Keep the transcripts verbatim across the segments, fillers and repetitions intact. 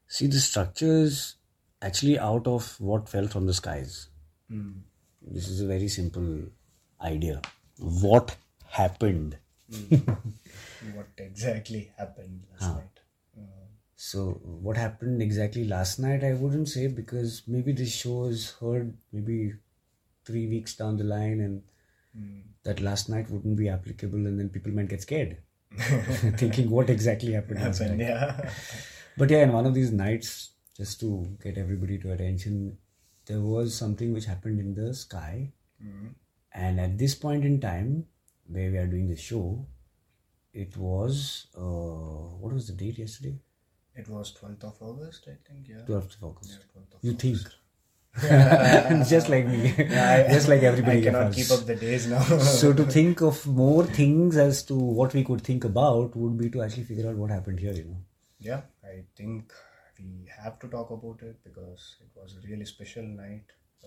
See, the structure is actually out of what fell from the skies. Mm. This is a very simple idea. What happened? What exactly happened last Huh. night? Uh, So, what happened exactly last night, I wouldn't say, because maybe this show is heard maybe three weeks down the line, and mm. that last night wouldn't be applicable, and then people might get scared, thinking what exactly happened last Happened, night. yeah. But yeah, in one of these nights, just to get everybody to attention, there was something which happened in the sky. Mm. And at this point in time, where we are doing the show, it was, uh, what was the date yesterday? It was twelfth of August, I think, yeah. twelfth of August. Yeah, twelfth of You August. think? Just like me. Yeah, I, Just like everybody I cannot else. keep up the days now. So to think of more things as to what we could think about would be to actually figure out what happened here, you know. Yeah, I think we have to talk about it because it was a really special night.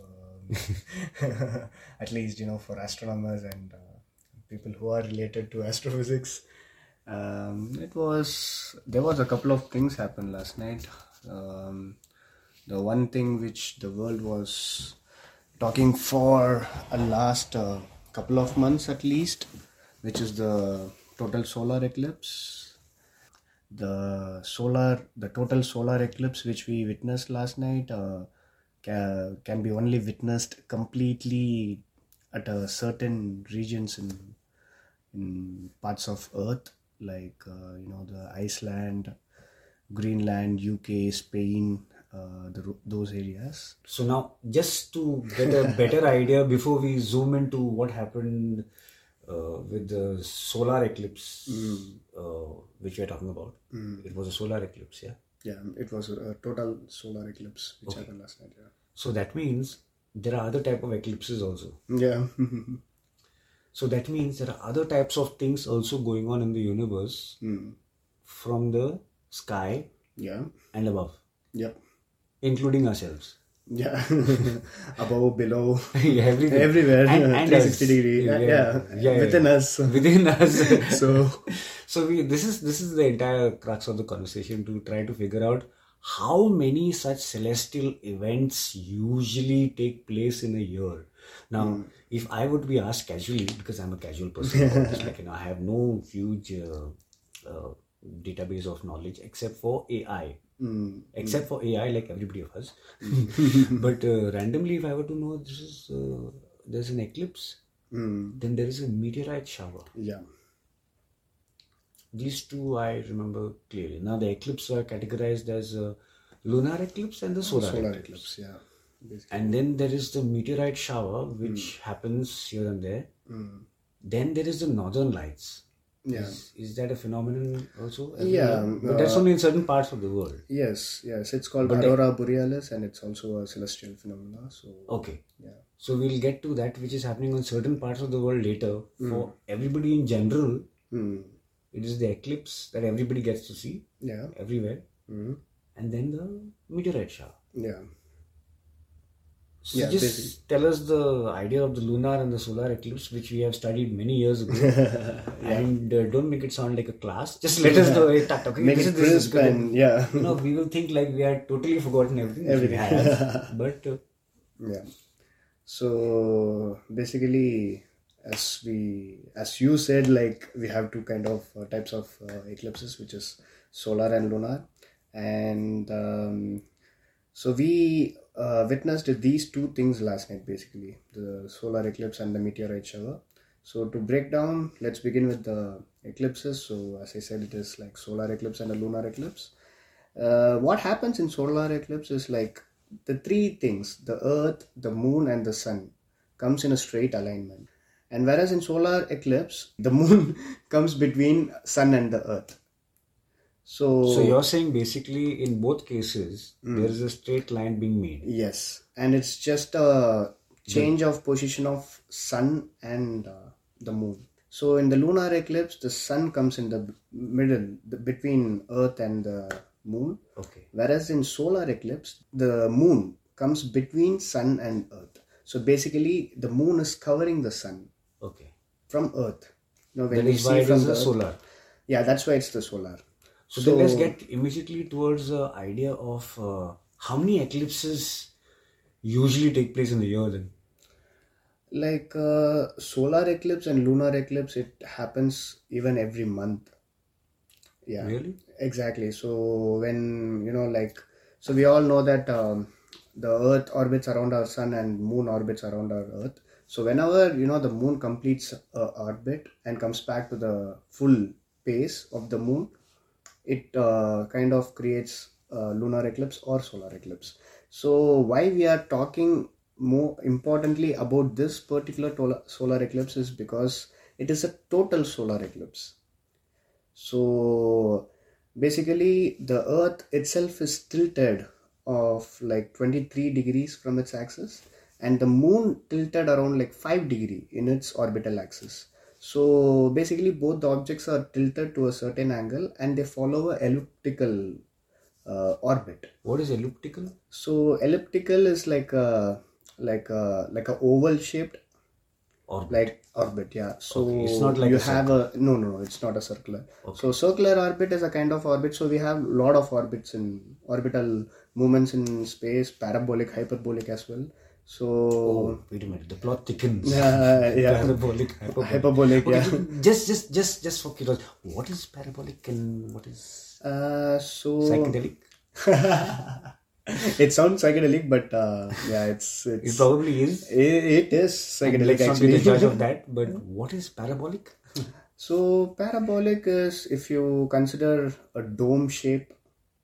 Um, at least, you know, for astronomers and uh, people who are related to astrophysics. Um, it was, there was a couple of things happened last night. Um, the one thing which the world was talking for a last uh, couple of months at least, which is the total solar eclipse. The solar, the total solar eclipse which we witnessed last night uh, can, can be only witnessed completely at a certain regions in in parts of Earth, like uh, you know the Iceland, Greenland, U K, Spain, uh, the, those areas. So now, just to get a better idea before we zoom into what happened uh, with the solar eclipse, Mm. uh, which we are talking about, Mm. it was a solar eclipse, yeah? Yeah, it was a, a total solar eclipse which Okay. happened last night. Yeah. So that means there are other type of eclipses also. Yeah. So that means there are other types of things also going on in the universe mm. from the sky Yeah. and above, Yep. including ourselves. Yeah. Above, below, Everything. everywhere. And- and three sixty us. degree. Yeah, Yeah. yeah, Yeah. yeah, Within yeah. us. Within us. So. So we this is this is the entire crux of the conversation, to try to figure out how many such celestial events usually take place in a year. Now, Mm. if I would be asked casually, because I'm a casual person, just like, you know, I have no huge uh, uh, database of knowledge except for A I. Mm. Except for A I, like everybody of us. But uh, randomly, if I were to know this is uh, there's an eclipse, Mm. then there is a meteorite shower. Yeah. These two I remember clearly. Now the eclipse are categorized as a lunar eclipse and the solar, Solar eclipse. eclipse. Yeah. Basically. And then there is the meteorite shower, which happens here and there. Mm. Then there is the northern lights. Yeah. Is, is that a phenomenon also? every Yeah, year? But that's uh, only in certain parts of the world. Yes, yes. It's called But Aurora Borealis and it's also a celestial phenomena. So, Okay. yeah. So we'll get to that, which is happening on certain parts of the world later. For everybody in general, Mm. it is the eclipse that everybody gets to see Yeah. everywhere. Mm. And then the meteorite shower. Yeah. So Yeah, just basically. tell us the idea of the lunar and the solar eclipse, which we have studied many years ago. And uh, don't make it sound like a class. Just let us know. Hey, tat, okay, Make this it is, this is crisp good. and yeah. You know, we will think like we had totally forgotten everything. which we Everything. have. But uh, Yeah. So basically, as we, as you said, like we have two kind of uh, types of uh, eclipses, which is solar and lunar, and um, so we uh, witnessed these two things last night, basically the solar eclipse and the meteorite shower. So to break down, let's begin with the eclipses. So as I said, it is like solar eclipse and a lunar eclipse. Uh, what happens in solar eclipse is like the three things: the earth, the moon, and the sun comes in a straight alignment. And whereas in solar eclipse, the moon comes between sun and the earth. So, so you're saying basically in both cases, there is a straight line being made. yes, and it's just a change of position of sun and uh, the moon. So in the lunar eclipse, the sun comes in the middle, the, between earth and the moon. Okay. Whereas in solar eclipse, the moon comes between sun and earth. So basically, the moon is covering the sun Okay. from earth. You know, when That we is why see it from is the a earth- solar. Yeah, that's why it's the solar. So, then let's get immediately towards the idea of uh, how many eclipses usually take place in the year then? Like uh, solar eclipse and lunar eclipse, it happens even every month. Yeah. Really? Exactly. So when, you know, like, so we all know that um, the Earth orbits around our sun and moon orbits around our Earth. So whenever, you know, the moon completes a orbit and comes back to the full pace of the moon, it uh, kind of creates a lunar eclipse or solar eclipse. So why we are talking more importantly about this particular tola- solar eclipse is because it is a total solar eclipse. So basically the earth itself is tilted of like twenty-three degrees from its axis, and the moon tilted around like five degree in its orbital axis. So basically both the objects are tilted to a certain angle and they follow a elliptical uh, orbit. What is elliptical? So elliptical is like a like a like a oval shaped Orbit. like orbit, yeah. So Okay, it's not like you a have a no no no it's not a circular. Okay. So circular orbit is a kind of orbit. So we have a lot of orbits in orbital movements in space, parabolic, hyperbolic as well. So Oh, wait a minute. The plot thickens. uh, yeah, Parabolic, hyperbolic. hyperbolic, Okay, yeah. just, just, just, just for curiosity, what is parabolic and what is Uh, so psychedelic? it sounds psychedelic, but uh, yeah, it's, it's It probably is. it, it is psychedelic Let's not be actually. the judge of that. But what is parabolic? So parabolic is if you consider a dome shape,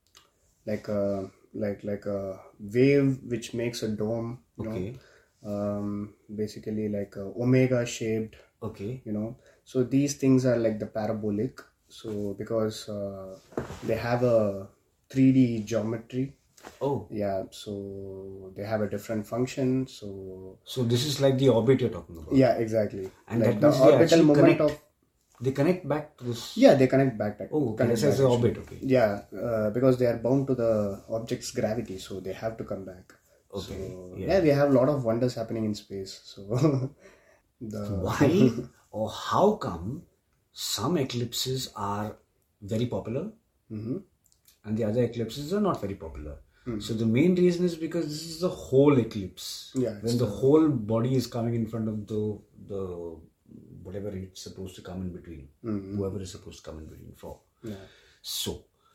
like a like like a wave which makes a dome, you Okay. know, um, basically like a omega shaped, Okay. you know. So these things are like the parabolic. So because uh, they have a three D geometry. Oh, Yeah, so they have a different function. So so this is like the orbit you're talking about. yeah, exactly. And like that the means they orbital actually moment connect. of They connect back to this. yeah, they connect back. back Oh, okay. connect That's as back the actually. orbit. Okay. Yeah, uh, because they are bound to the object's gravity, so they have to come back. Okay. So, Yeah. yeah. we have a lot of wonders happening in space. So the Why or how come some eclipses are very popular Mhm. and the other eclipses are not very popular? Hmm. So the main reason is because this is the whole eclipse. Yeah, it's When the the- whole body is coming in front of the the whatever it's supposed to come in between, Mhm. whoever is supposed to come in between for. Yeah. So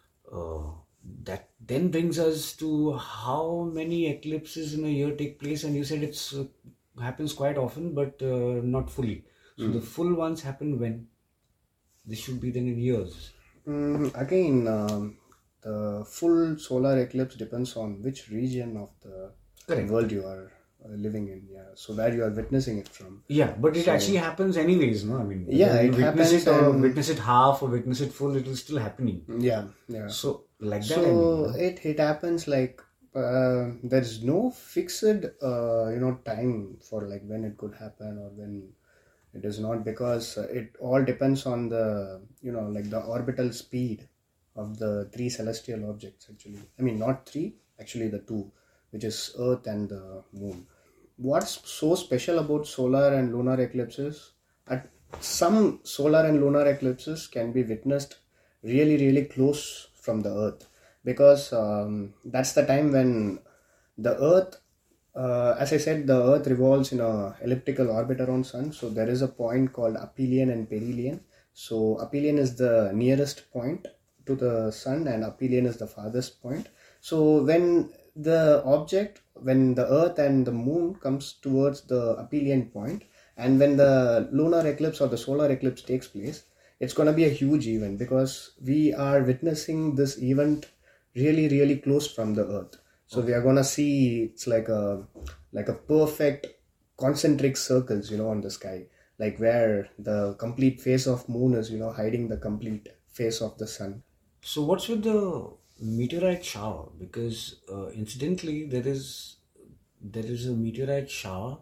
uh, that then brings us to how many eclipses in a year take place, and you said it's uh, happens quite often, but uh, not fully. So the full ones happen when? This should be then in years. Mm, again, um, the full solar eclipse depends on which region of the Correct. world you are uh, living in. Yeah, so where you are witnessing it from. Yeah, but it actually happens anyways, no? I mean, Yeah, whether you it witness happens it or and- witness it half or witness it full, it is still happening. Yeah, yeah. So like that, So I mean, no? it it happens like uh, there's no fixed uh, you know time for like when it could happen or when it is not, because uh, it all depends on the you know like the orbital speed of the three celestial objects actually. I mean not three, actually the two, which is Earth and the Moon. What's so special about solar and lunar eclipses? At some solar and lunar eclipses can be witnessed really really close from the Earth, because um, that's the time when the Earth, uh, as I said, the Earth revolves in a elliptical orbit around Sun. So there is a point called aphelion and perihelion. So aphelion is the nearest point to the Sun and aphelion is the farthest point. So when the object, when the Earth and the Moon comes towards the aphelion point, and when the lunar eclipse or the solar eclipse takes place, it's going to be a huge event, because we are witnessing this event really really close from the Earth. So we are going to see it's like a like a perfect concentric circles, you know, on the sky, like where the complete face of Moon is, you know, hiding the complete face of the Sun. So what's with the meteorite shower? Because uh, incidentally, there is there is a meteorite shower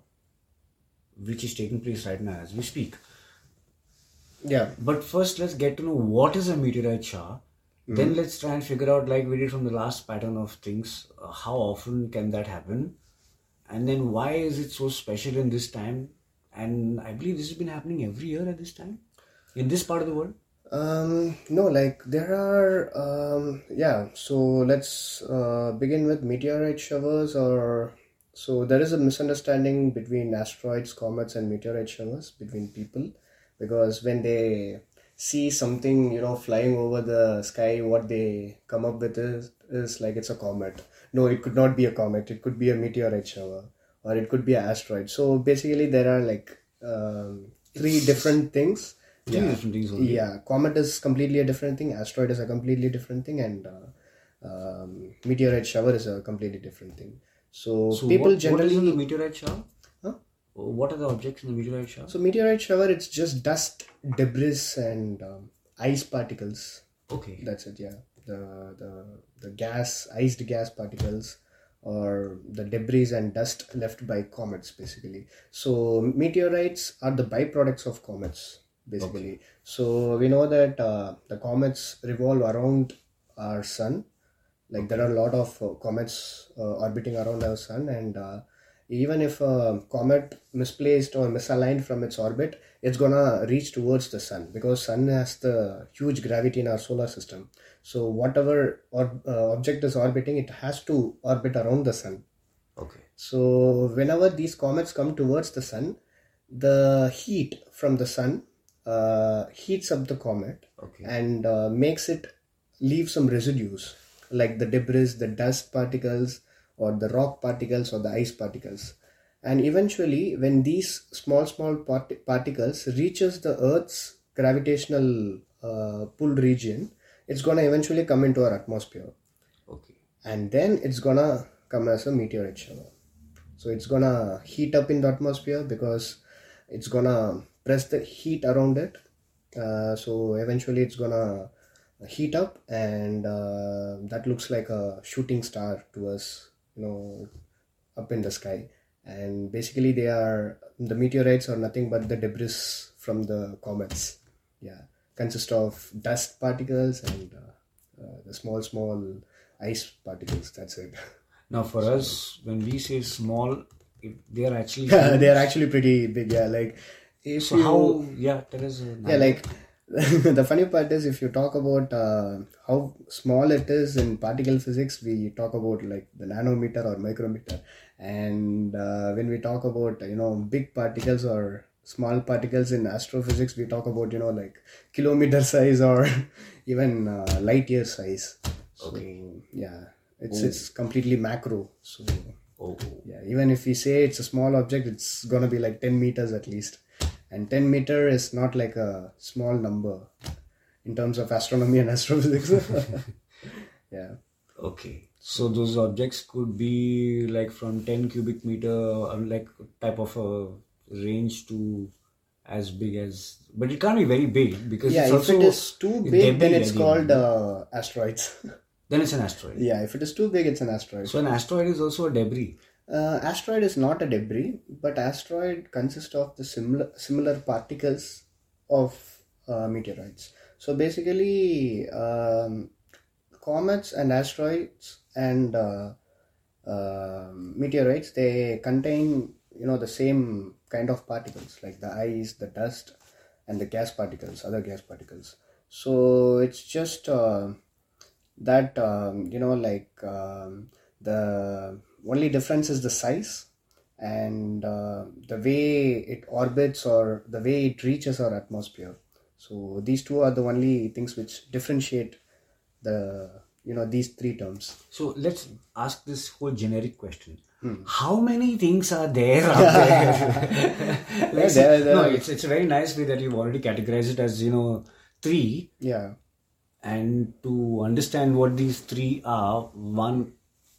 which is taking place right now as we speak. Yeah. But first, let's get to know what is a meteorite shower. Then let's try and figure out, like we did from the last pattern of things, uh, how often can that happen, and then why is it so special in this time? And I believe this has been happening every year at this time in this part of the world. Um, no, like there are, um, yeah. So let's uh, begin with meteorite showers. Or so there is a misunderstanding between asteroids, comets, and meteorite showers between people, because when they see something, you know, flying over the sky, what they come up with is is like it's a comet. No, it could not be a comet. It could be a meteorite shower, or it could be an asteroid. So basically, there are like um, three different things. Three Yeah, different things only. yeah. Comet is completely a different thing. Asteroid is a completely different thing, and uh, um, meteorite shower is a completely different thing. So, So people what, what generally. is in the meteorite shower? Huh? What are the objects in the meteorite shower? So meteorite shower, it's just dust, debris, and um, ice particles. Okay. That's it. Yeah, the the the gas, iced gas particles, or the debris and dust left by comets, basically. So meteorites are the byproducts of comets, basically. Okay. So we know that uh, the comets revolve around our sun. Like there are a lot of uh, comets uh, orbiting around our sun, and uh, even if a comet misplaced or misaligned from its orbit, it's gonna reach towards the sun, because sun has the huge gravity in our solar system. So whatever or, uh, object is orbiting, it has to orbit around the sun. Okay. So whenever these comets come towards the sun, the heat from the sun uh, heats up the comet. Okay. And uh, makes it leave some residues, like the debris, the dust particles, or the rock particles, or the ice particles. And eventually, when these small small part- particles reaches the Earth's gravitational uh, pull region, it's gonna eventually come into our atmosphere. Okay. And then it's gonna come as a meteorite shower. So it's gonna heat up in the atmosphere, because it's gonna press the heat around it. Uh, so eventually it's gonna heat up, and uh, that looks like a shooting star to us, you know, up in the sky. And basically they are, the meteorites are nothing but the debris from the comets. Yeah, consist of dust particles and uh, uh, the small small ice particles. That's it. Now for so, us, when we say small, they are actually they are actually pretty big. Yeah, like if so you, how yeah there is yeah like the funny part is, if you talk about uh, how small it is in particle physics, we talk about like the nanometer or micrometer. And uh, when we talk about, you know, big particles or small particles in astrophysics, we talk about, you know, like kilometer size or even uh, light year size. So, okay. Yeah, it's, oh. it's completely macro. So oh. yeah, even if we say it's a small object, it's gonna be like ten meters at least. And ten meter is not like a small number in terms of astronomy and astrophysics. Yeah. Okay. So those objects could be like from ten cubic meter, like type of a range, to as big as, but it can't be very big, because yeah, it's if also it is too big, then it's called uh, asteroids. Then it's an asteroid. Yeah, if it is too big, it's an asteroid. So an asteroid is also a debris. Uh, asteroid is not a debris, but asteroid consists of the similar similar particles of uh, meteorites. So basically, um, comets and asteroids and uh, uh, meteorites, they contain, you know, the same kind of particles, like the ice, the dust, and the gas particles, other gas particles. So it's just uh, that um, you know, like um, the only difference is the size and uh, the way it orbits, or the way it reaches our atmosphere. So these two are the only things which differentiate the, you know, these three terms. So let's ask this whole generic question. Hmm. How many things are there out there? yeah, there, there no, it's, it's a very nice way that you've already categorized it as, you know, three. Yeah. And to understand what these three are, one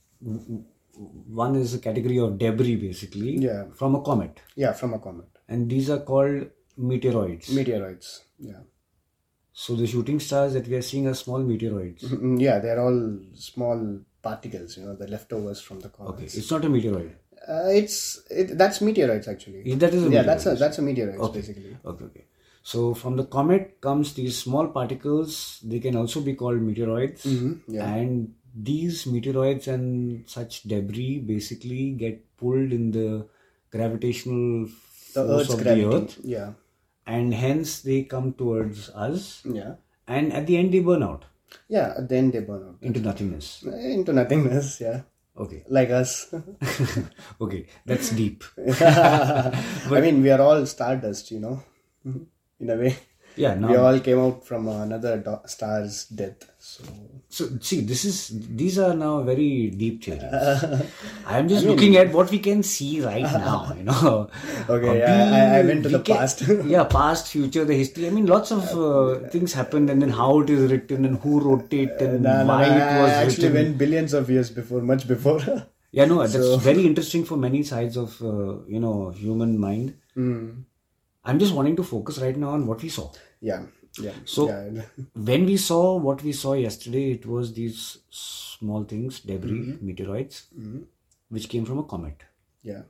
one is a category of debris, basically. Yeah. From a comet. Yeah, from a comet. And these are called meteoroids. Meteoroids, yeah. So the shooting stars that we are seeing are small meteoroids. Mm-hmm. Yeah, they're all small particles, you know, the leftovers from the comets. Okay, it's not a meteoroid. Uh, it's it, that's meteorites actually. Yeah, that is a yeah, meteoroid. that's a that's a meteorite, okay. basically. Okay, okay. So from the comet comes these small particles. They can also be called meteoroids. Mm-hmm. Yeah. And these meteoroids and such debris basically get pulled in the gravitational the force Earth's of gravity. the Earth. Yeah. and hence they come towards us, Yeah. and at the end they burn out Yeah, then they burn out. into nothingness. Into nothingness, yeah. Okay. Like us. Okay, that's deep. I mean, we are all stardust, you know, in a way. Yeah, now We all came out from another do- star's death. So, so see, this is these are now very deep theories. I am just looking at what we can see right now. You know. okay, Uh, yeah, I, I we- went to we the can- past. Yeah, past, future, the history. I mean, lots of uh, things happened, and then how it is written, and who wrote it, and No, no, why I, it was I actually written. went billions of years before, much before. Yeah, no, that's So- very interesting for many sides of uh, you know human mind. Mm. I'm just wanting to focus right now on what we saw. Yeah, yeah. So- yeah. When we saw what we saw yesterday, it was these small things, debris, meteoroids, which came from a comet. yeah.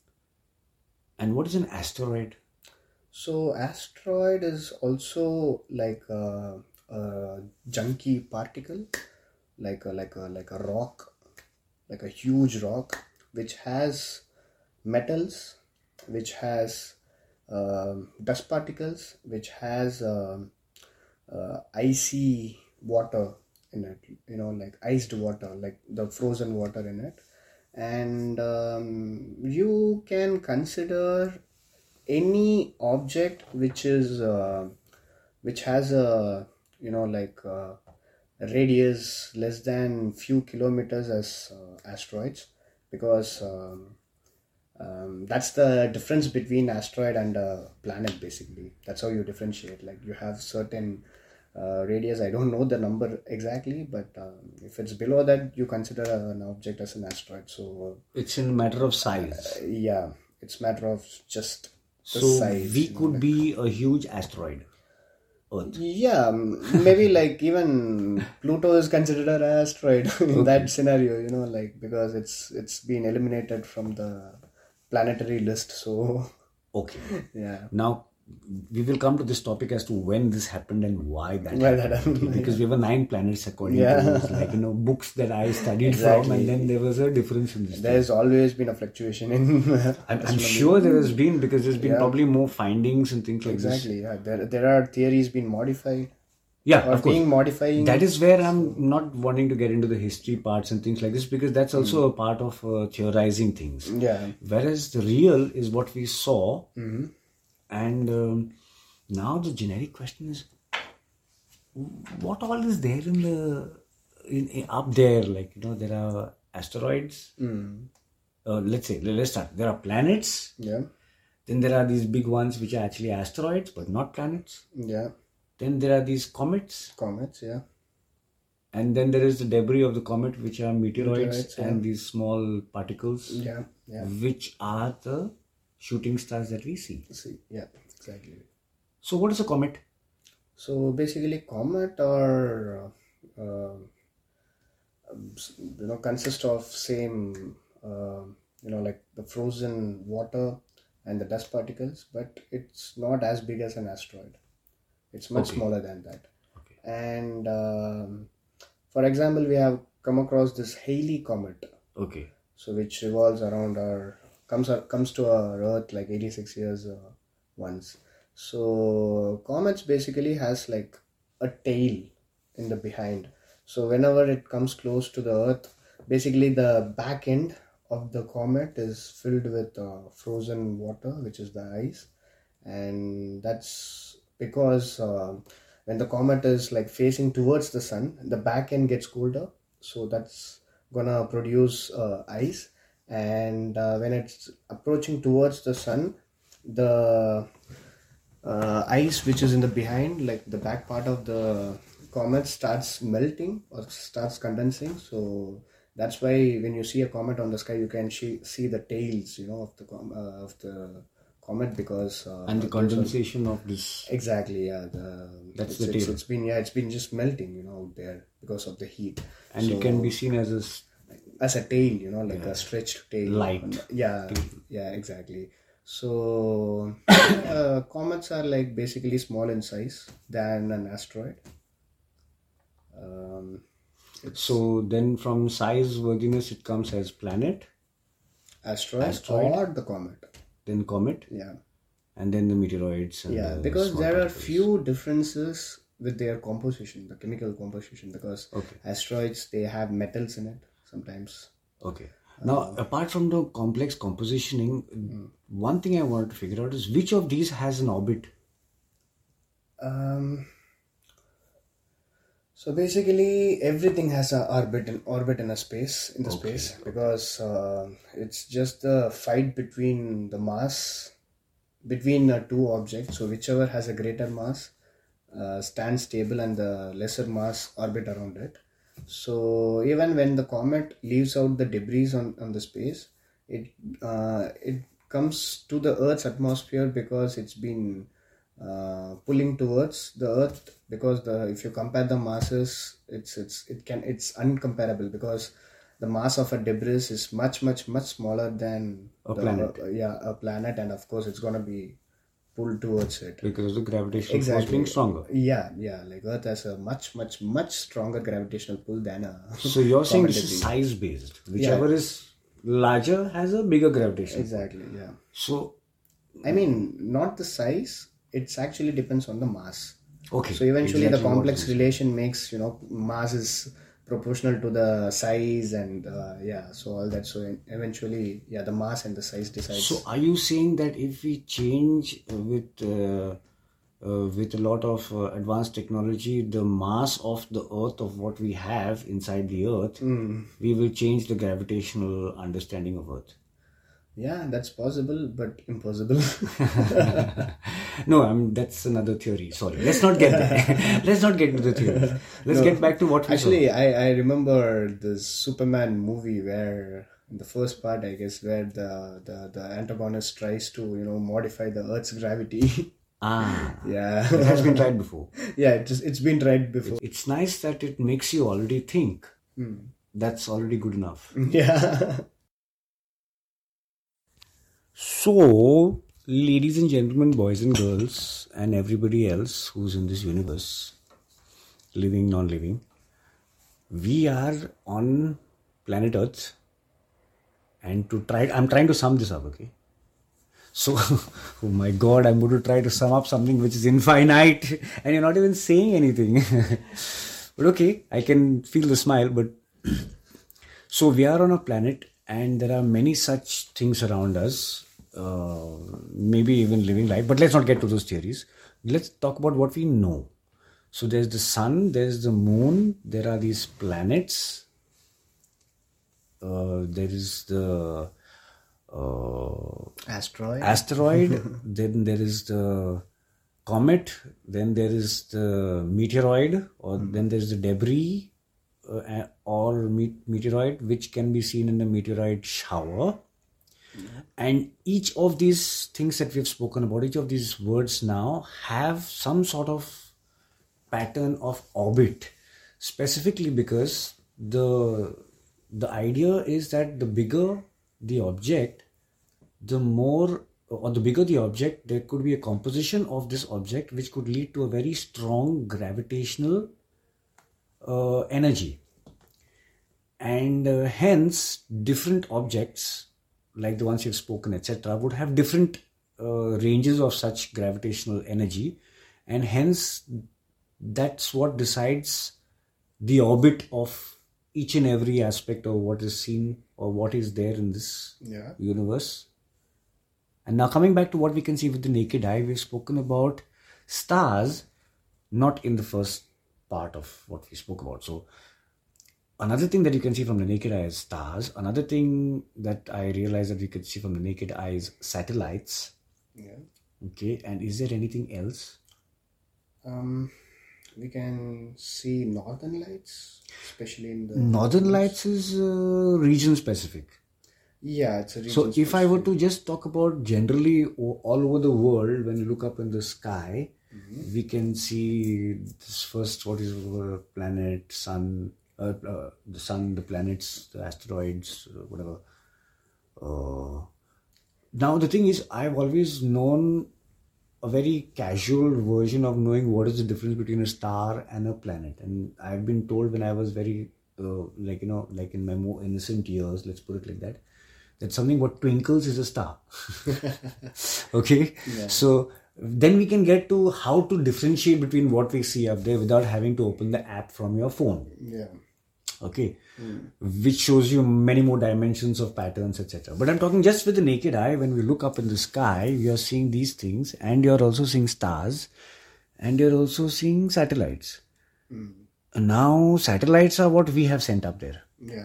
And what is an asteroid? So asteroid is also like a, a junky particle, like a like a like a rock, like a huge rock, which has metals, which has um, dust particles, which has um, uh, icy water in it. You know, like iced water, like the frozen water in it, and um, you can consider any object which is uh, which has a you know like uh, a radius less than few kilometers as uh, asteroids, because um, um, that's the difference between asteroid and a planet. Basically, that's how you differentiate. Like you have certain uh, radius, I don't know the number exactly, but um, if it's below that, you consider an object as an asteroid. So It's in a matter of size. uh, yeah, it's matter of just the So size, we you know, could like- be a huge asteroid. Earth. yeah, m- maybe like even Pluto is considered an asteroid in that scenario, you know, like because it's it's been eliminated from the planetary list. So Okay. yeah, Now we will come to this topic as to when this happened and why that Why happened. that happened, okay? Because we have nine planets according Yeah. to like you know books that I studied from, Exactly. and then there was a difference in this. there's always been a fluctuation in I'm, I'm astronomy. sure there has been, because there's been Yeah. probably more findings and things like this. Exactly, yeah. There there are theories being modified Yeah, or of course. being modifying. That is where I'm not wanting to get into the history parts and things like this, because that's also a part of uh, theorizing things. yeah, Whereas the real is what we saw, Mm-hmm. and um, now the generic question is, what all is there in the in, in- up there? Like you know, there are asteroids. Mm. Uh, let's say let's start. There are planets. yeah, Then there are these big ones which are actually asteroids but not planets. yeah. Then there are these comets. Comets, yeah, And then there is the debris of the comet, which are meteoroids, Meteorites, yeah. and these small particles, yeah, yeah. which are the shooting stars that we see. See, yeah, exactly. So, what is a comet? So basically, comet or uh, uh, you know consist of same uh, you know like the frozen water and the dust particles, but it's not as big as an asteroid. It's much Okay. smaller than that. Okay. And um, for example, we have come across this Halley comet, Okay. so which revolves around our comes comes to our Earth like eighty-six years uh, once. So comets basically has like a tail in the behind. So whenever it comes close to the Earth, basically the back end of the comet is filled with uh, frozen water, which is the ice, and that's because uh, when the comet is like facing towards the sun, the back end gets colder, so that's gonna produce uh, ice, and uh, when it's approaching towards the sun, the uh, ice which is in the behind, like the back part of the comet, starts melting or starts condensing. So that's why when you see a comet on the sky, you can see, see the tails, you know, of the com- uh, of the comet, because uh, And the those are- condensation of this. exactly, yeah, the That's it's, the it's, tail. it's been yeah it's been just melting, you know, out there because of the heat, And it can be seen as a. s- as a tail, you know, like a stretched tail. Light. Yeah, yeah, exactly. So uh, comets are like basically small in size than an asteroid. Um, So then from size worthiness, it comes as planet, asteroid, Asteroid. or the comet. then comet, Yeah, and then the meteoroids. And Yeah, the because small there are particles. few differences with their composition, the chemical composition, because Okay. asteroids, they have metals in it sometimes. Okay. Now, apart from the complex compositioning, one thing I wanted to figure out is which of these has an orbit? Um, so basically, everything has a orbit and orbit in a space in the Okay, space because uh, it's just the fight between the mass between uh, two objects. So whichever has a greater mass uh, stands stable, and the lesser mass orbit around it. So even when the comet leaves out the debris on, on the space, it uh, it comes to the Earth's atmosphere because it's been uh, pulling towards the Earth, because the if you compare the masses, it's it's it can it's uncomparable, because the mass of a debris is much much much smaller than A the, planet. uh, yeah, a planet, and of course it's gonna be pulled towards it. Because of the gravitational force being stronger. Yeah, yeah. Like Earth has a much, much, much stronger gravitational pull than a. So you're saying comet this is debris. size based. Whichever is larger has a bigger gravitation. Exactly. Yeah. So, I mean, not the size. It's actually depends on the mass. okay. So eventually, exactly the what complex it is. relation makes, you know mass is proportional to the size, and uh, yeah. So all that. So eventually, yeah, the mass and the size decides. So are you saying that if we change uh, with uh, uh, with a lot of uh, advanced technology, the mass of the Earth of what we have inside the Earth, we will change the gravitational understanding of Earth? Yeah, that's possible, but impossible. No, I mean that's another theory. Sorry, let's not get there. Let's not get into the theory. Let's get back to what we saw. Actually, I, I remember the Superman movie where in the first part, I guess, where the, the, the antagonist tries to, you know, modify the Earth's gravity. Ah, Yeah. it has been tried before. Yeah, it just, it's been tried before. It's nice that it makes you already think. That's already good enough. Yeah. So, ladies and gentlemen, boys and girls, and everybody else who's in this universe, living, non-living, we are on planet Earth. And to try, I'm trying to sum this up, okay? So, oh my God, I'm going to try to sum up something which is infinite, and you're not even saying anything. But okay, I can feel the smile. But so we are on a planet, and there are many such things around us, uh, maybe even living life. But let's not get to those theories. Let's talk about what we know. So there's the sun, there's the moon, there are these planets, uh, there is the uh, Asteroid. asteroid, then there is the comet, then there is the meteoroid, or then there's the debris uh, or me- meteoroid, which can be seen in the meteorite shower. And each of these things that we've spoken about, each of these words now have some sort of pattern of orbit, specifically because the the idea is that the bigger the object, the more, or the bigger the object, there could be a composition of this object which could lead to a very strong gravitational uh, energy. And uh, hence, different objects, like the ones you've spoken, et cetera, would have different uh, ranges of such gravitational energy. And hence, that's what decides the orbit of each and every aspect of what is seen or what is there in this Yeah. universe. And now coming back to what we can see with the naked eye, we've spoken about stars, not in the first part of what we spoke about. So another thing that you can see from the naked eye is stars. Another thing that I realized that we could see from the naked eye is satellites. Yeah. Okay, and is there anything else? Um, we can see northern lights, especially in the Northern lights is uh, region specific. Yeah, it's a region. So if I were to just talk about generally o- all over the world, when you look up in the sky, we can see this first, what is our planet, sun, uh, uh, the sun, the planets, the asteroids, uh, whatever. Uh, now the thing is, I've always known a very casual version of knowing what is the difference between a star and a planet. And I've been told when I was very, uh, like, you know, like in my more innocent years, let's put it like that, that something what twinkles is a star. Okay? Yeah. So then we can get to how to differentiate between what we see up there without having to open the app from your phone. Yeah. Okay, mm. which shows you many more dimensions of patterns, et cetera. But I'm talking just with the naked eye. When we look up in the sky, we are seeing these things, and you're also seeing stars, and you're also seeing satellites. Mm. And now, satellites are what we have sent up there. Yeah.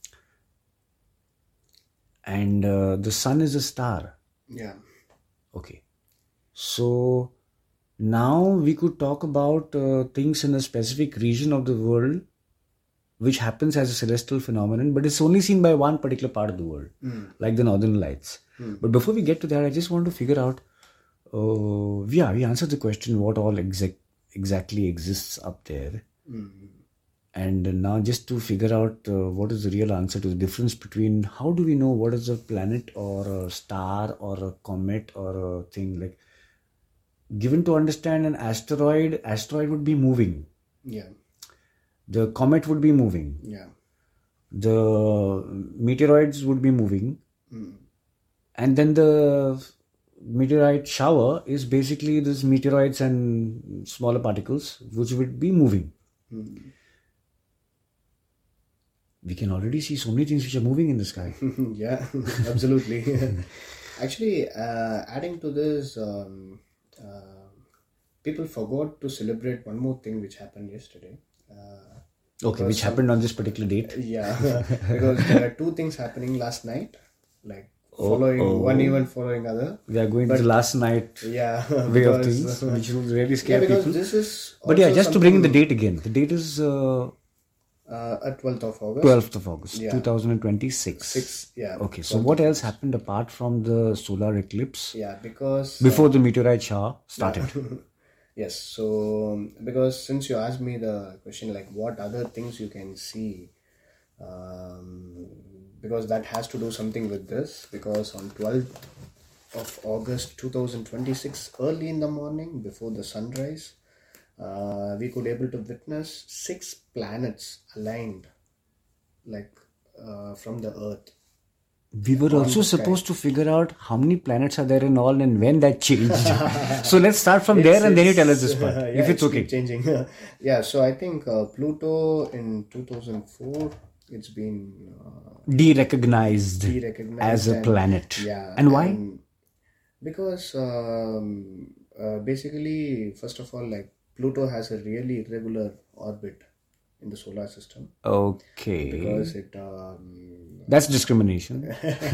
And uh, the sun is a star. Yeah. Okay. So now we could talk about uh, things in a specific region of the world which happens as a celestial phenomenon, but it's only seen by one particular part of the world, mm. like the Northern Lights. Mm. But before we get to that, I just want to figure out, uh, yeah, we answered the question, what all exact exactly exists up there. Mm. And now just to figure out uh, what is the real answer to the difference between, how do we know what is a planet or a star or a comet or a thing, like, given to understand an asteroid, asteroid would be moving. Yeah. The comet would be moving. Yeah. The meteoroids would be moving. Mm. And then the meteorite shower is basically these meteoroids and smaller particles which would be moving. Mm. We can already see so many things which are moving in the sky. Yeah, absolutely. Actually, uh, adding to this, um, uh, people forgot to celebrate one more thing which happened yesterday. Uh, okay, which some, happened on this particular date. Yeah, because there are two things happening last night, like following oh, oh. one event following other. We are going but, to the last night yeah, way because, of things, which will really scare yeah, because people. This is but yeah, just to bring in the date again. The date is uh, uh, at twelfth of August. twelfth of August, yeah. twenty twenty-six. Six, yeah. Okay, so what else happened apart from the solar eclipse? Yeah, because before uh, the meteorite shower started. Yeah. Yes, so because since you asked me the question like what other things you can see, um, because that has to do something with this, because on twelfth of August twenty twenty-six, early in the morning before the sunrise, uh, we could able to witness six planets aligned like uh, from the earth. We were also supposed to figure out how many planets are there in all and when that changed. So let's start from it's, there and then you tell us this part, uh, yeah, if it's, it's okay. Changing. Yeah, so I think uh, Pluto in two thousand four, it's been uh, de-recognized, de-recognized as a and, planet. Yeah. And why? And because um, uh, basically, first of all, like Pluto has a really irregular orbit in the solar system. Okay. Because it... Um, That's discrimination.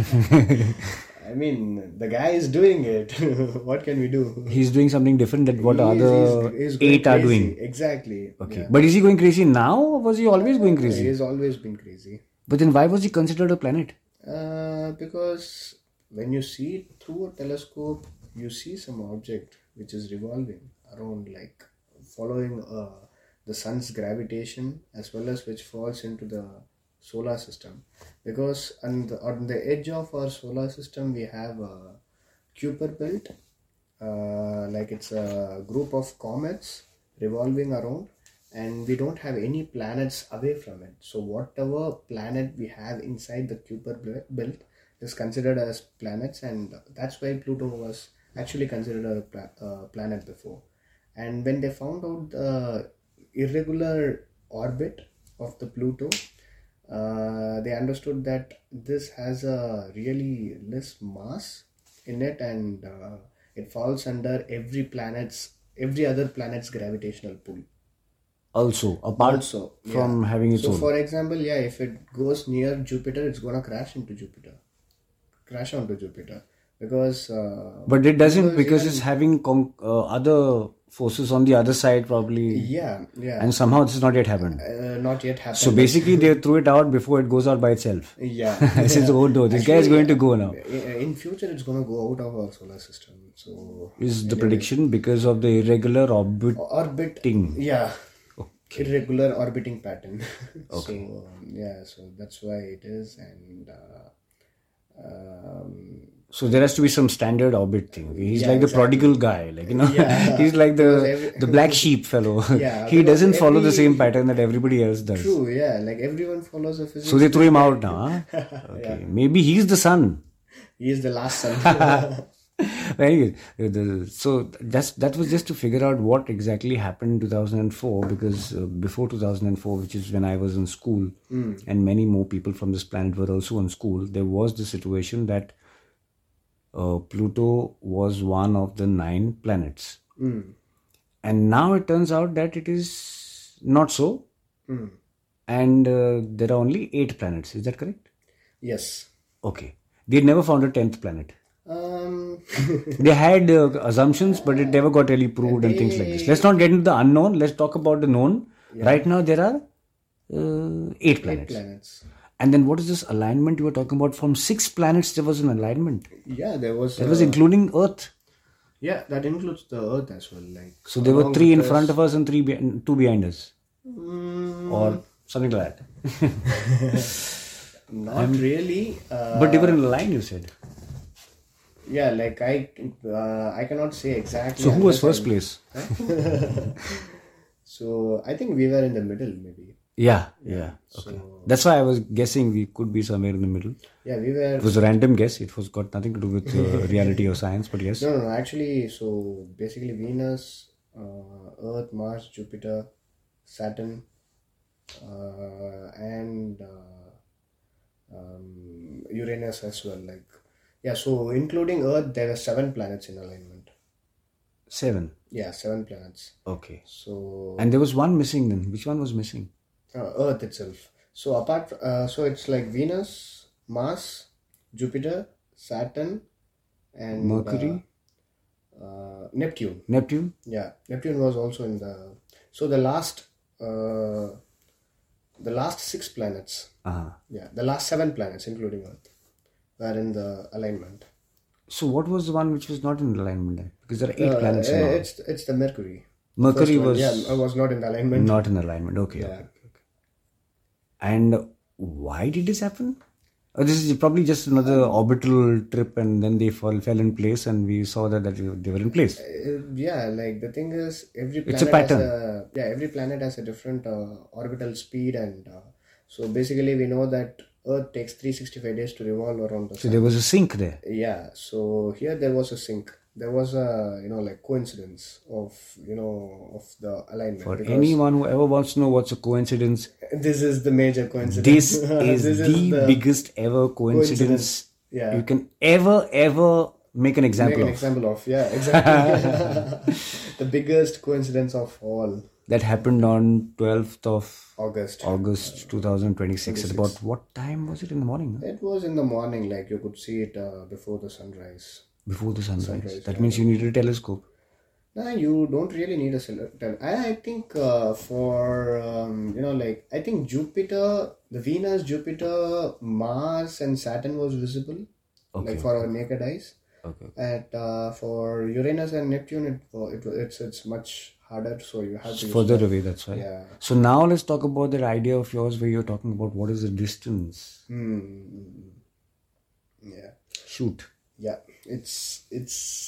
I mean, the guy is doing it. What can we do? He's doing something different than what he other is, eight crazy. are doing. Exactly. Okay. Yeah. But is he going crazy now or was he always going crazy? He has always been crazy. But then why was he considered a planet? Uh, because when you see it through a telescope, you see some object which is revolving around, like following uh, the sun's gravitation, as well as which falls into the solar system. Because on the, on the edge of our solar system we have a Kuiper belt, uh, like it's a group of comets revolving around, and we don't have any planets away from it. So whatever planet we have inside the Kuiper belt is considered as planets, and that's why Pluto was actually considered a pla- uh, planet before. And when they found out the irregular orbit of the Pluto, Uh, they understood that this has a really less mass in it, and uh, it falls under every planet's every other planet's gravitational pull. Also, apart also, from yeah. having its so own. For example, yeah, if it goes near Jupiter, it's gonna crash into Jupiter, crash onto Jupiter, because. Uh, but it doesn't because, because even, it's having con- uh, other forces on the other side probably. Yeah, yeah. And somehow this has not yet happened. Uh, not yet happened. So basically they threw it out before it goes out by itself. Yeah. I said, oh no, this Actually, guy is going to go now. In future it's going to go out of our solar system. So is the anyway. prediction because of the irregular orbit orbiting? Yeah. Okay. Irregular orbiting pattern. Okay. So um, yeah, so that's why it is. And uh, um, So there has to be some standard orbit thing. Okay? He's Yeah, like the exactly. prodigal guy, like you know, Yeah. he's like Because the every- the black sheep fellow. Yeah, He because doesn't follow the every- same pattern that everybody else does. True, yeah. Like everyone follows a physics. So they threw him guy. out now. Huh? Okay, maybe he's the son. He is the last son. Very good. The- So that's that was just to figure out what exactly happened in two thousand four, because uh, before two thousand four, which is when I was in school, and many more people from this planet were also in school, there was the situation that uh, Pluto was one of the nine planets. And now it turns out that it is not so. And uh, there are only eight planets. Is that correct? Yes. Okay. They never found a tenth planet. Um, They had uh, assumptions, but it never got really proved and things like this. Let's not get into the unknown. Let's talk about the known. Right now, there are uh, eight planets. planets. And then what is this alignment you were talking about? From six planets, there was an alignment. Yeah, there was. That uh, was including Earth. Yeah, that includes the Earth as well. Like So there were along three in with front us. of us and three be- two behind us. Mm, Or something like that. not really. Uh, But they were in a line, you said. yeah, like I, uh, I cannot say exactly. So who was unless first I- place? So I think we were in the middle, maybe. Yeah, yeah. Okay. So That's why I was guessing we could be somewhere in the middle. yeah, we were. It was a random guess. It was got nothing to do with uh, reality or science, but yes. No, no, no. Actually, so basically, Venus, uh, Earth, Mars, Jupiter, Saturn, uh, and uh, um, Uranus as well. Like, yeah. So including Earth, there were seven planets in alignment. Seven. Yeah, seven planets. Okay. So And there was one missing then. Which one was missing? uh, Earth itself. So apart, uh, so it's like Venus, Mars, Jupiter, Saturn, and Mercury? uh, uh, Neptune. Neptune? Yeah, Neptune was also in the. So the last, uh, the last six planets. Uh-huh. Yeah, the last seven planets, including Earth, were in the alignment. So what was the one which was not in alignment then? Because there are eight Uh, planets in all. it's it's the Mercury. Mercury First one, was yeah, I was not in the alignment. not in alignment. Okay, Yeah. okay, okay. And why did this happen? Oh, this is probably just another orbital trip, and then they fall, fell in place, and we saw that, that they were in place. Uh, yeah, like the thing is, every planet It's a pattern. has a yeah, every planet has a different uh, orbital speed, and uh, so basically we know that Earth takes three hundred sixty-five days to revolve around the So sun. there was a sync there. Yeah, so here there was a sync. There was a you know like coincidence of you know of the alignment. For because anyone who ever wants to know what's a coincidence, this is the major coincidence. this is This the, biggest ever coincidence, coincidence. Yeah. you can ever, ever make an Make example an of. example of yeah exactly the biggest coincidence of all. That happened on twelfth of August. August twenty twenty-six. At about what time was it in the morning? Huh? It was in the morning, like you could see it uh, before the sunrise. Before the sunrise. Sunrise, that yeah. means you needed a telescope. Nah, you don't really need a sil- tel- I, I think uh, for um, you know like I think Jupiter, the Venus, Jupiter, Mars, and Saturn was visible, Okay. like for our naked eyes. Okay. And uh, for Uranus and Neptune, it, uh, it it's it's much harder. So you have It's to use further that. away, that's why. Yeah. So now let's talk about that idea of yours where you're talking about what is the distance. Hmm. Yeah. Shoot. Yeah, it's it's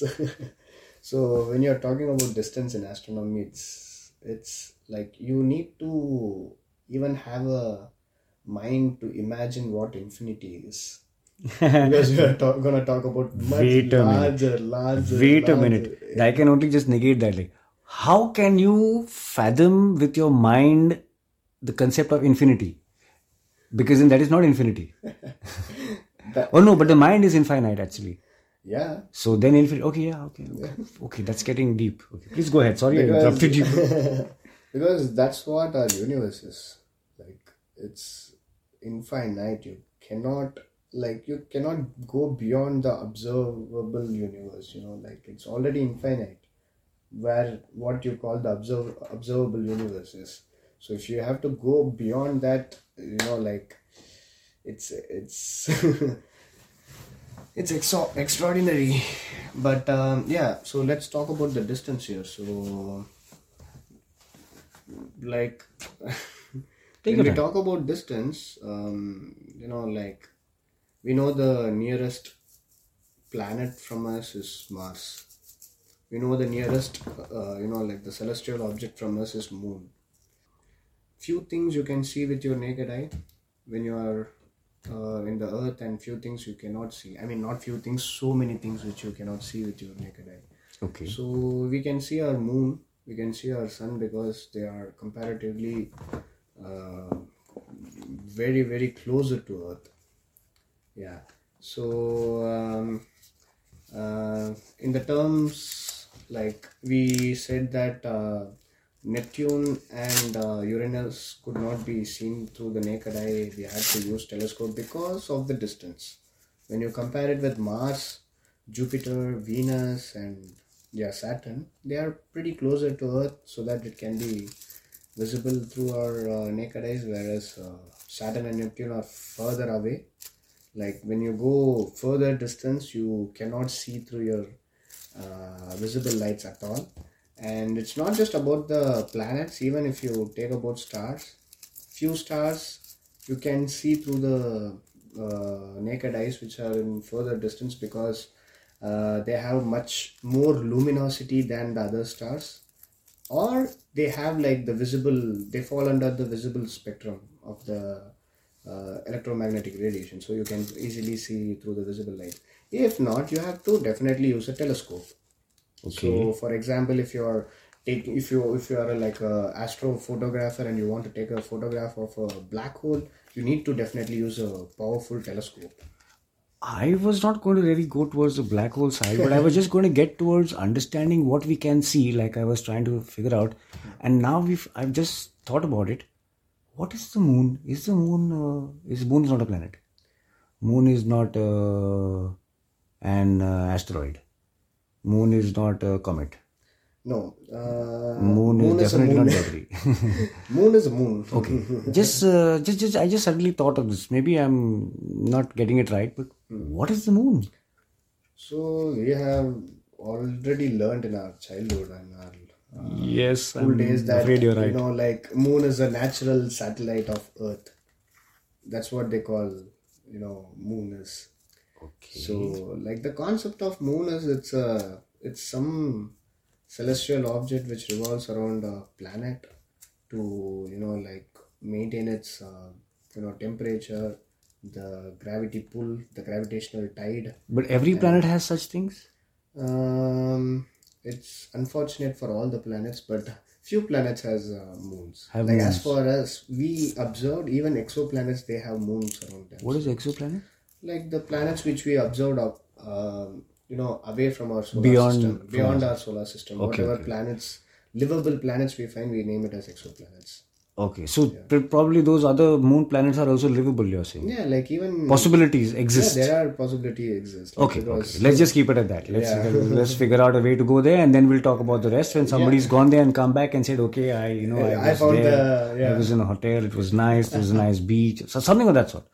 so when you're talking about distance in astronomy, it's it's like you need to even have a mind to imagine what infinity is. Because we are talk, gonna talk about much Wait a minute. larger, larger. Wait a larger- minute. I can only just negate that. Like, how can you fathom with your mind the concept of infinity? Because then that is not infinity. That- Oh no, but the mind is infinite actually. Yeah, So then infinity. Okay, yeah, okay, okay, okay. That's getting deep. Okay, please go ahead. Sorry, I Because- interrupted you. because that's what our universe is. Like it's infinite. You cannot like you cannot go beyond the observable universe. You know, like it's already infinite. Where what you call the observ- observable universe is. So if you have to go beyond that, you know, like it's it's it's exo- extraordinary. But um, yeah, so let's talk about the distance here. So like Take when your we time. talk about distance, um, you know, like we know the nearest planet from us is Mars. We know the nearest, uh, you know, like the celestial object from us is Moon. Few things you can see with your naked eye when you are uh, in the Earth, and few things you cannot see. I mean, not few things, so many things which you cannot see with your naked eye. Okay. So we can see our Moon, we can see our Sun because they are comparatively uh, very, very closer to Earth. Yeah. So um, uh, in the terms, like we said that uh, Neptune and uh, Uranus could not be seen through the naked eye. We had to use telescope because of the distance. When you compare it with Mars, Jupiter, Venus, and yeah, Saturn, they are pretty closer to Earth, so that it can be visible through our uh, naked eyes, whereas uh, Saturn and Neptune are further away. Like when you go further distance, you cannot see through your uh, visible lights at all. And it's not just about the planets. Even if you take about stars, few stars you can see through the uh, naked eyes which are in further distance, because uh, they have much more luminosity than the other stars, or they have like the visible, they fall under the visible spectrum of the uh, electromagnetic radiation, so you can easily see through the visible light. If not, you have to definitely use a telescope. Okay. So for example, if you're taking if you if you are like a astrophotographer and you want to take a photograph of a black hole, you need to definitely use a powerful telescope. I was not going to really go towards the black hole side, but I was just going to get towards understanding what we can see, like I was trying to figure out. And now we've I've just thought about it. What is the moon? Is the moon uh, is moon is not a planet? Moon is not uh, an uh, asteroid. Moon is not a comet. No. Uh, Moon, moon is is a definitely moon. not Mercury. Moon is a moon. Okay. just, uh, just, just, I just suddenly thought of this. Maybe I'm not getting it right, but what is the moon? So we have already learned in our childhood and our uh, yes, school I'm days that afraid you're right. you know, like moon is a natural satellite of Earth. That's what they call, you know, moon is. Okay. So, like the concept of moon is it's a it's some celestial object which revolves around a planet to, you know, like maintain its uh, you know, temperature, the gravity pull, the gravitational tide. But every planet has such things? Um, it's unfortunate for all the planets, but few planets has uh, moons. Have like moons. As far as we observed, even exoplanets, they have moons around them. What is exoplanet? Like the planets which we observed up, um, you know, away from our solar Beyond system, beyond our solar system, Okay, whatever okay. planets, livable planets we find, we name it as exoplanets. Okay, so pr- probably those other moon planets are also livable, you're saying? Yeah, like even Possibilities exist. Yeah, there are possibilities exist. Like Okay, because, okay. Let's just keep it at that. Let's Yeah. let's figure out a way to go there, and then we'll talk about the rest. When somebody's gone there and come back and said, "Okay, I you know I I was found there. the- yeah. I was in a hotel. It was nice. There was a nice beach. So something of that sort."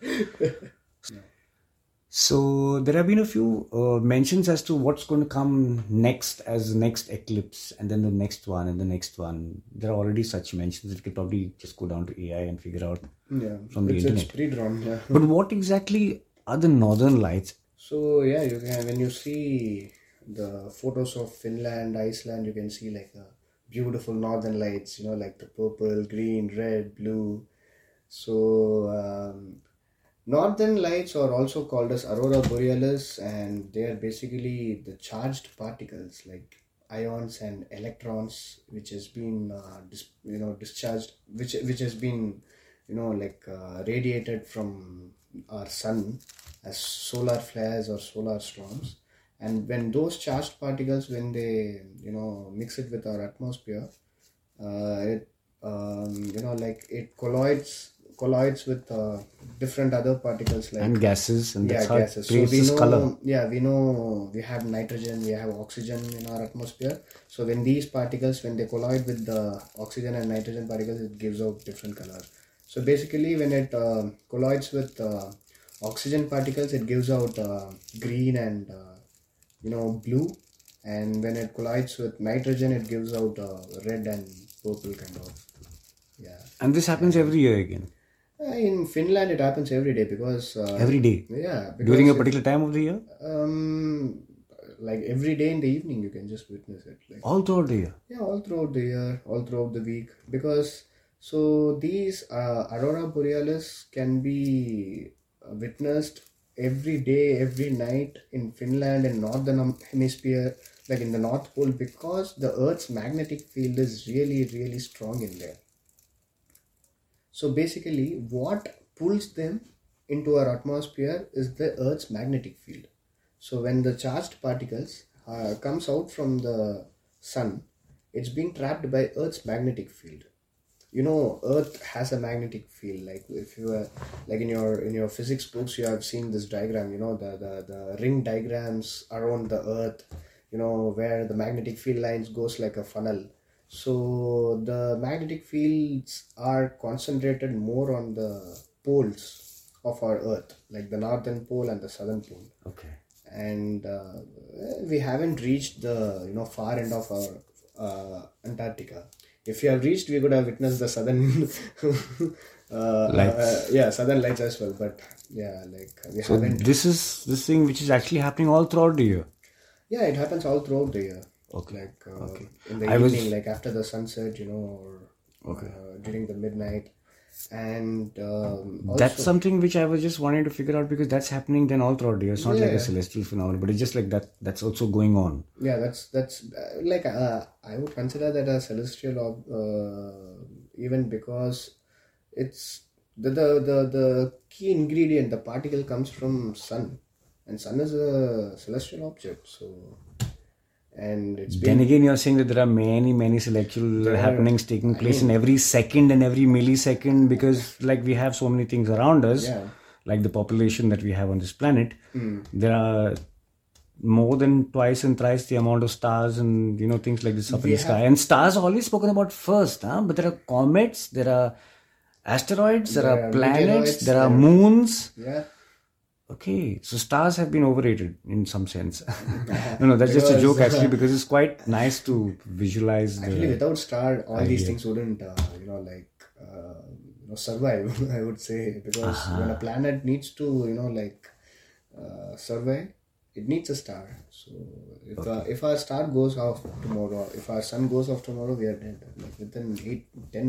So there have been a few uh, mentions as to what's going to come next as the next eclipse, and then the next one, and the next one. There are already such mentions. It could probably just go down to A I and figure out yeah, from the it's, internet. it's pre-drawn. Yeah. But what exactly are the northern lights? So yeah, you can when you see the photos of Finland, Iceland, you can see like a beautiful northern lights. You know, like the purple, green, red, blue. So um, northern lights are also called as aurora borealis, and they are basically the charged particles like ions and electrons, which has been uh, dis- you know discharged, which which has been you know like uh, radiated from our sun as solar flares or solar storms. And when those charged particles, when they you know mix it with our atmosphere, uh, it um, you know like it colloids colloids with uh, different other particles like And gases, and that's yeah how gases. it So creates we this know color. yeah we know we have nitrogen, we have oxygen in our atmosphere. So when these particles, when they collide with the oxygen and nitrogen particles, it gives out different color. So basically when it uh, collides with uh, oxygen particles, it gives out uh, green and uh, you know blue, and when it collides with nitrogen, it gives out uh, red and purple kind of. Yeah. And this happens every year again. Uh, in Finland, it happens every day because uh, Every day? Yeah, because During a it- particular time of the year? um, like every day in the evening, you can just witness it. Like All throughout the year? yeah, all throughout the year, all throughout the week. Because so these uh, aurora borealis can be uh, witnessed every day, every night in Finland and northern Hem- hemisphere, like in the North Pole, because the Earth's magnetic field is really, really strong in there. So basically, what pulls them into our atmosphere is the Earth's magnetic field. So when the charged particles uh, comes out from the sun, it's being trapped by Earth's magnetic field. You know, Earth has a magnetic field. Like if you were, like in your in your physics books, you have seen this diagram. You know, the the the ring diagrams around the Earth. You know, where the magnetic field lines goes like a funnel. So the magnetic fields are concentrated more on the poles of our Earth, like the northern pole and the southern pole. Okay. And uh, we haven't reached the you know far end of our uh, Antarctica. If we have reached, we could have witnessed the southern uh, Lights. uh, yeah, southern lights as well. But yeah, like we So haven't. this is this thing which is actually happening all throughout the year? Yeah, it happens all throughout the year. Okay. Like uh, Okay. in the I was- evening, like after the sunset, you know, or Okay. uh, during the midnight, and um, also, That's something which I was just wanting to figure out, because that's happening then all throughout the year. It's not like Yeah. a celestial phenomenon, but it's just like that. That's also going on. yeah, that's that's uh, like uh, I would consider that a celestial, ob- uh, even because it's the, the the the key ingredient. The particle comes from sun, and sun is a celestial object. So, and it's been Then again, you're saying that there are many, many celestial are- happenings taking place in every second and every millisecond, because like we have so many things around us, Yeah. like the population that we have on this planet. There are more than twice and thrice the amount of stars and you know things like this up in We the sky. And stars are always spoken about first, huh? But there are comets, there are asteroids, there, There are are planets, meteoroids, there are there- moons. yeah. Okay, so stars have been overrated in some sense. no, no, that's just a Because, joke actually, because it's quite nice to visualize Actually, the. without star, all these idea. things wouldn't, uh, you know, like, uh, you know, survive. I would say because when a planet needs to, you know, like, uh, survive, it needs a star. So if uh, if our star goes off tomorrow, if our sun goes off tomorrow, we are dead. Like within eight, ten